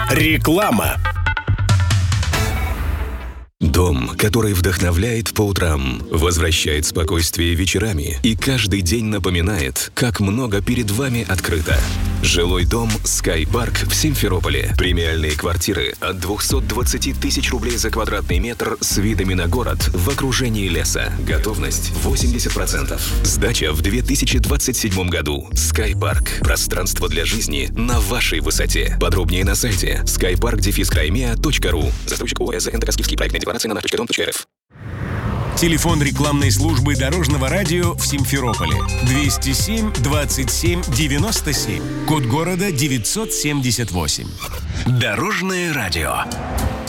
Реклама. Дом, который вдохновляет по утрам, возвращает спокойствие вечерами и каждый день напоминает, как много перед вами открыто. Жилой дом Sky Park в Симферополе. Премиальные квартиры от 220 тысяч рублей за квадратный метр с видами на город в окружении леса. Готовность 80%. Сдача в 2027 году. Sky Park. Пространство для жизни на вашей высоте. Подробнее на сайте skypark-crimea.ru. Застройщик ОС НТК проектная декларация на наш.дом.рф. Телефон рекламной службы Дорожного радио в Симферополе 207 27 97. Код города 978. Дорожное радио.